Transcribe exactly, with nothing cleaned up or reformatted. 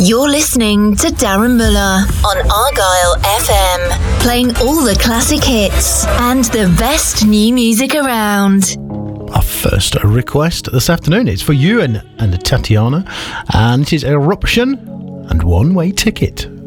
You're listening to Darren Muller on Argyle F M, playing all the classic hits and the best new music around. Our first request this afternoon is for you and, and Tatiana, and it is Eruption and One Way Ticket.